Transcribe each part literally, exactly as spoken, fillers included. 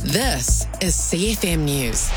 This is C F M News.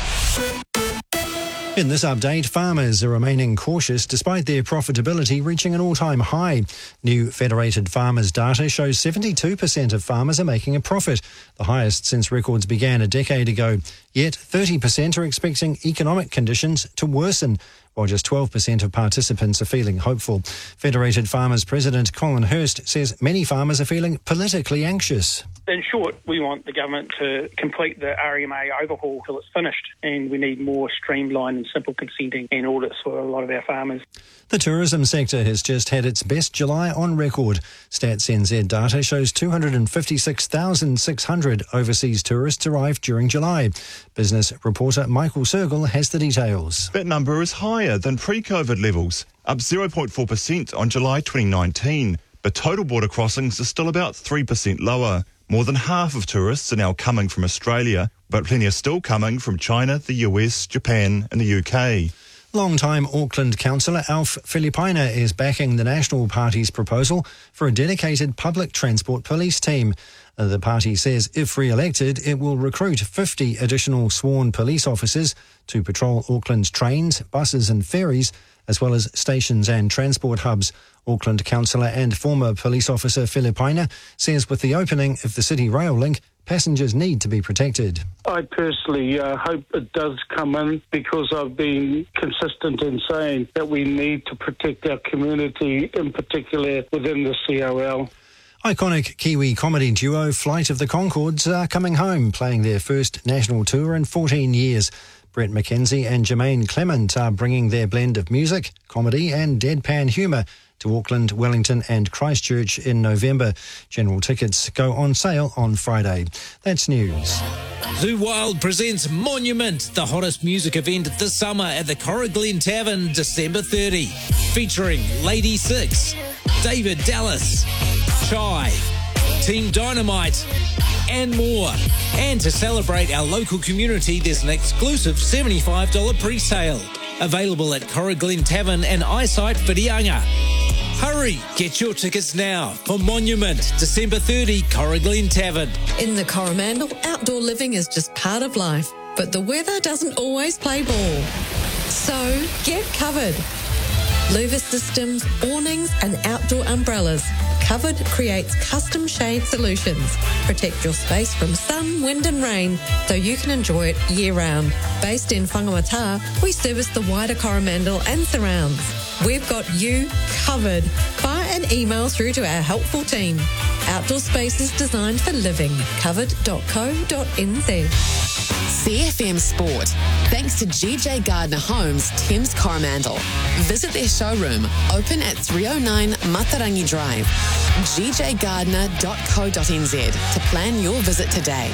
In this update, farmers are remaining cautious despite their profitability reaching an all-time high. New Federated Farmers data shows seventy-two percent of farmers are making a profit, the highest since records began a decade ago. Yet thirty percent are expecting economic conditions to worsen, while just twelve percent of participants are feeling hopeful. Federated Farmers President Colin Hurst says many farmers are feeling politically anxious. In short, we want the government to complete the R E M A overhaul till it's finished, and we need more streamlined and simple consenting and audits for a lot of our farmers. The tourism sector has just had its best July on record. Stats N Z data shows two hundred fifty-six thousand six hundred overseas tourists arrived during July. Business reporter Michael Sergel has the details. That number is higher than pre-COVID levels, up zero point four percent on July twenty nineteen. But total border crossings are still about three percent lower. More than half of tourists are now coming from Australia, but plenty are still coming from China, the U S, Japan and the U K. Long-time Auckland councillor Alf Filipaina is backing the National Party's proposal for a dedicated public transport police team. The party says if re-elected, it will recruit fifty additional sworn police officers to patrol Auckland's trains, buses and ferries, as well as stations and transport hubs. Auckland councillor and former police officer Filipaina says with the opening of the City Rail link, passengers need to be protected. I personally uh, hope it does come in, because I've been consistent in saying that we need to protect our community, in particular within the C O L. Iconic Kiwi comedy duo Flight of the Conchords are coming home, playing their first national tour in fourteen years. Brett McKenzie and Jermaine Clement are bringing their blend of music, comedy and deadpan humour to Auckland, Wellington and Christchurch in November. General tickets go on sale on Friday. That's news. Zoo Wild presents Monument, the hottest music event this summer at the Corriglen Tavern, December thirtieth, featuring Lady Six, David Dallas, Chai, Team Dynamite and more. And to celebrate our local community, there's an exclusive seventy-five dollars pre-sale available at Corriglen Tavern and Eyesight Whitianga. Hurry, get your tickets now for Monument, December thirtieth, Corriglen Tavern. In the Coromandel, outdoor living is just part of life, but the weather doesn't always play ball. So get covered. Louver systems, awnings and outdoor umbrellas. Covered creates custom shade solutions. Protect your space from sun, wind and rain so you can enjoy it year round. Based in Whangamata, we service the wider Coromandel and surrounds. We've got you covered. Fire an email through to our helpful team. Outdoor spaces designed for living. covered dot co dot n z. C F M Sport. Thanks to G J Gardner Homes, Thames Coromandel. Visit their showroom, open at three oh nine Matarangi Drive. g j gardner dot co dot n z to plan your visit today.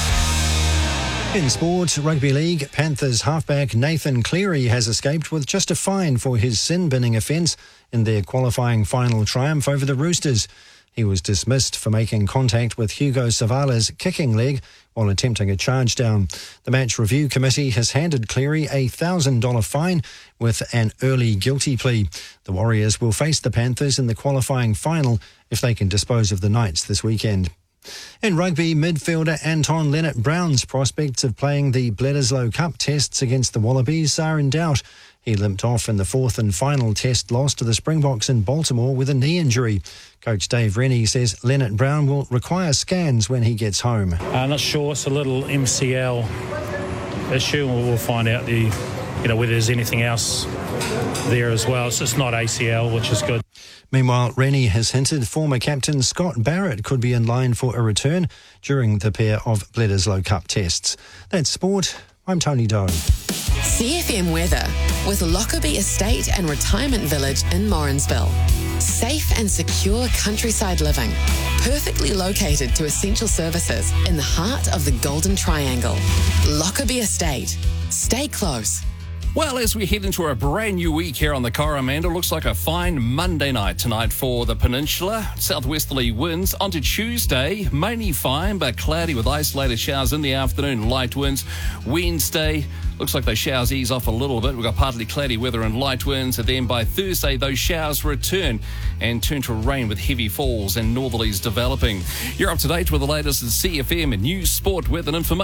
In sport, rugby league, Panthers halfback Nathan Cleary has escaped with just a fine for his sin-binning offence in their qualifying final triumph over the Roosters. He was dismissed for making contact with Hugo Savala's kicking leg while attempting a charge down. The match review committee has handed Cleary a one thousand dollars fine with an early guilty plea. The Warriors will face the Panthers in the qualifying final if they can dispose of the Knights this weekend. In rugby, midfielder Anton Leonard-Brown's prospects of playing the Bledisloe Cup tests against the Wallabies are in doubt. He limped off in the fourth and final test loss to the Springboks in Baltimore with a knee injury. Coach Dave Rennie says Leonard-Brown will require scans when he gets home. I'm not sure. It's a little M C L issue. We'll find out the, you know, whether there's anything else there as well. It's just not A C L, which is good. Meanwhile, Rennie has hinted former captain Scott Barrett could be in line for a return during the pair of Bledisloe Cup tests. That's sport. I'm Tony Doe. C F M weather with Lockerbie Estate and Retirement Village in Morrinsville. Safe and secure countryside living, perfectly located to essential services in the heart of the Golden Triangle. Lockerbie Estate. Stay close. Well, as we head into a brand new week here on the Coromandel, looks like a fine Monday night tonight for the peninsula. Southwesterly winds. Onto Tuesday, mainly fine but cloudy with isolated showers in the afternoon, light winds. Wednesday, looks like those showers ease off a little bit. We've got partly cloudy weather and light winds, and then by Thursday, those showers return and turn to rain with heavy falls and northerlies developing. You're up to date with the latest in C F M and news, sport, weather and information.